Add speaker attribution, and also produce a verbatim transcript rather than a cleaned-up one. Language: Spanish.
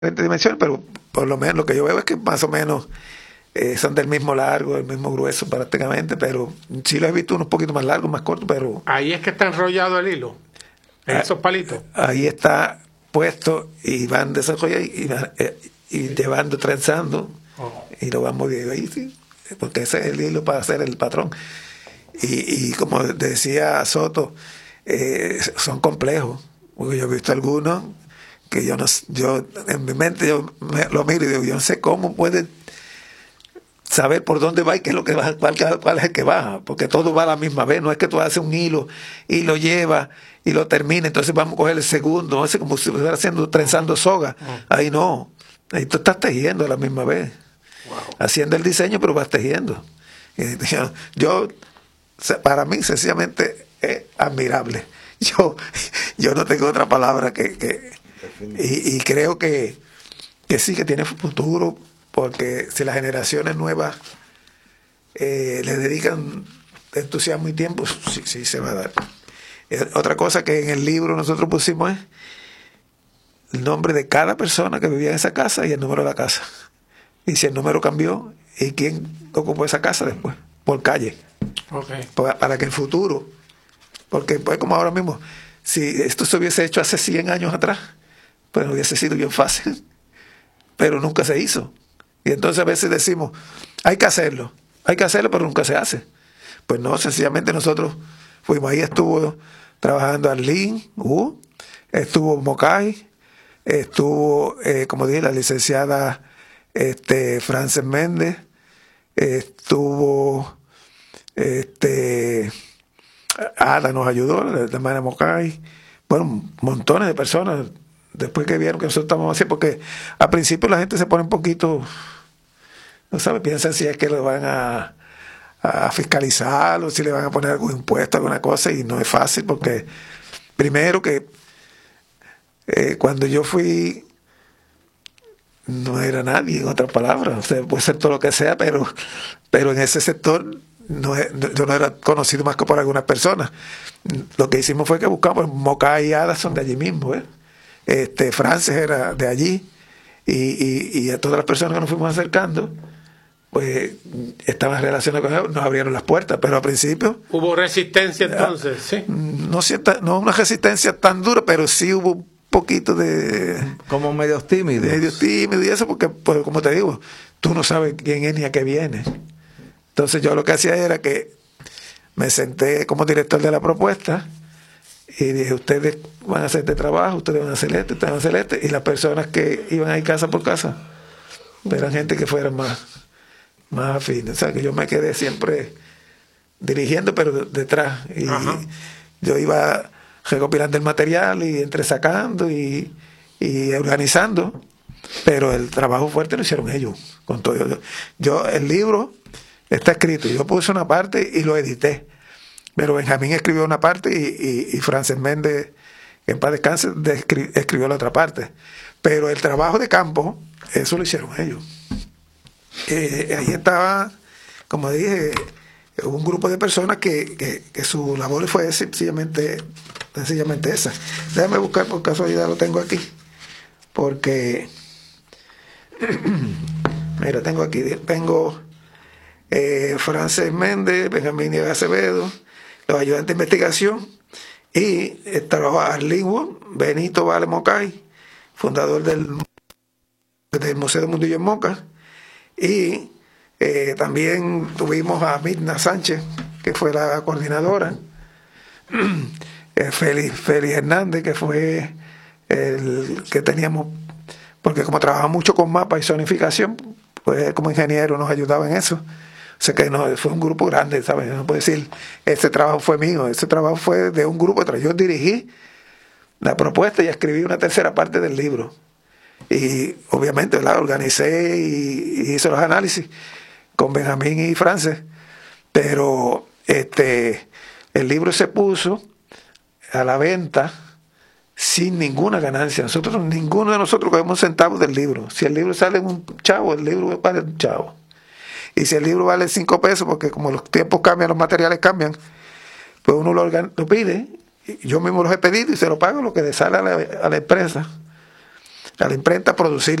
Speaker 1: diferentes dimensiones, pero por lo menos lo que yo veo es que más o menos eh, son del mismo largo, del mismo grueso prácticamente, pero sí lo he visto unos poquitos más largos, más cortos, pero...
Speaker 2: Ahí es que está enrollado el hilo, en
Speaker 1: ah,
Speaker 2: esos palitos.
Speaker 1: Ahí está puesto y van desarrollando y, y, y llevando, trenzando, oh. Y lo van moviendo ahí, sí, porque ese es el hilo para hacer el patrón. Y, y como decía Soto, eh, son complejos, porque yo he visto algunos que yo no, yo en mi mente yo me, lo miro y digo, yo no sé cómo puede saber por dónde va y qué es lo que va, cuál, cuál es el que baja, porque todo va a la misma vez, no es que tú haces un hilo y lo llevas y lo termina, entonces vamos a coger el segundo, no es como si estuviera haciendo, trenzando soga, ahí no, ahí tú estás tejiendo a la misma vez, wow. Haciendo el diseño pero vas tejiendo. Yo, yo para mí sencillamente es admirable, yo, yo no tengo otra palabra que, que y, y creo que, que sí que tiene futuro, porque si las generaciones nuevas eh, le dedican entusiasmo y tiempo, sí, sí se va a dar. Eh, otra cosa que en el libro nosotros pusimos es el nombre de cada persona que vivía en esa casa y el número de la casa. Y si el número cambió, ¿y quién ocupó esa casa después? Por calle.
Speaker 2: Okay.
Speaker 1: Para, para que el futuro, porque pues como ahora mismo, si esto se hubiese hecho hace cien años atrás, pues hubiese sido bien fácil, pero nunca se hizo. Y entonces a veces decimos, hay que hacerlo, hay que hacerlo, pero nunca se hace. Pues no, sencillamente nosotros fuimos, ahí estuvo trabajando Arlene, uh, estuvo Mocay, estuvo, eh, como dije, la licenciada este, Frances Méndez, estuvo, este, Ada nos ayudó, la hermana Mocay, bueno, montones de personas. Después que vieron que nosotros estábamos así, porque al principio la gente se pone un poquito, no sabe, piensan si es que lo van a, a fiscalizar o si le van a poner algún impuesto, alguna cosa, y no es fácil, porque primero que eh, cuando yo fui no era nadie, en otras palabras, o sea, puede ser todo lo que sea, pero, pero en ese sector no, yo no era conocido más que por algunas personas. Lo que hicimos fue que buscamos, Moca y Ada son de allí mismo, ¿eh? Este, Frances era de allí y, y, y a todas las personas que nos fuimos acercando pues estaban relacionadas con ellos, nos abrieron las puertas, pero al principio
Speaker 2: hubo resistencia entonces,
Speaker 1: ya,
Speaker 2: sí,
Speaker 1: no, cierta, no una resistencia tan dura, pero sí hubo un poquito de
Speaker 3: como medio tímido
Speaker 1: medio tímido y eso, porque pues, como te digo, tú no sabes quién es ni a qué viene. Entonces yo lo que hacía era que me senté como director de la propuesta y dije, ustedes van a hacer este trabajo, ustedes van a hacer este, ustedes van a hacer este, y las personas que iban a ir casa por casa eran gente que fueran más, más afines. O sea, que yo me quedé siempre dirigiendo, pero detrás. Y ajá, yo iba recopilando el material y entresacando y, y organizando, pero el trabajo fuerte lo hicieron ellos. Con todo. Yo, yo, el libro está escrito, yo puse una parte y lo edité. Pero Benjamín escribió una parte y, y, y Frances Méndez, en paz descanse, escribió la otra parte. Pero el trabajo de campo, eso lo hicieron ellos. Eh, ahí estaba, como dije, un grupo de personas que, que, que su labor fue sencillamente, sencillamente esa. Déjame buscar, por casualidad lo tengo aquí. Porque, mira, tengo aquí, tengo eh, Frances Méndez, Benjamín Acevedo, los ayudantes de investigación, y el trabajo Arlene Benito Vale Mocay, fundador del, del Museo de Mundillo en Moca, y eh, también tuvimos a Mirna Sánchez, que fue la coordinadora, eh, Félix, Félix Hernández, que fue el que teníamos, porque como trabajaba mucho con mapa y zonificación, pues como ingeniero nos ayudaba en eso. O sea que no, fue un grupo grande, ¿sabes? No puedo decir, este trabajo fue mío, ese trabajo fue de un grupo. Yo dirigí la propuesta y escribí una tercera parte del libro. Y obviamente, ¿verdad?, organicé y, y hice los análisis con Benjamín y Frances. Pero este, el libro se puso a la venta sin ninguna ganancia. Nosotros, ninguno de nosotros cogemos centavos del libro. Si el libro sale en un chavo, el libro vale un chavo. Y si el libro vale cinco pesos, porque como los tiempos cambian, los materiales cambian, pues uno lo, lo pide, yo mismo los he pedido y se lo pago lo que le sale a la, a la empresa. a la imprenta producir